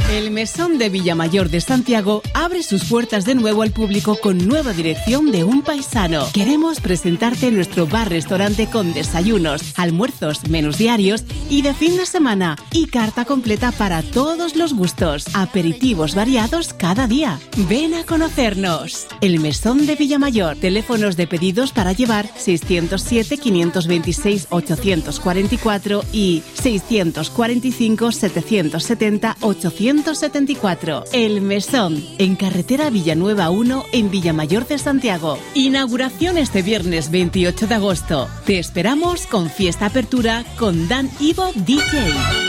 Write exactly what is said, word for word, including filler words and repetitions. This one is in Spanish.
El Mesón de Villamayor de Santiago abre sus puertas de nuevo al público con nueva dirección de un paisano. Queremos presentarte nuestro bar-restaurante con desayunos, almuerzos, menús diarios y de fin de semana y carta completa para todos los gustos. Aperitivos variados cada día. Ven a conocernos. El Mesón de Villamayor. Teléfonos de pedidos para llevar seiscientos siete, quinientos veintiséis, ochocientos cuarenta y cuatro y seiscientos cuarenta y cinco, setecientos setenta, ochocientos setenta y cuatro. El Mesón, en carretera Villanueva uno, en Villamayor de Santiago. Inauguración este viernes veintiocho de agosto. Te esperamos con fiesta apertura con Dan Ivo D J.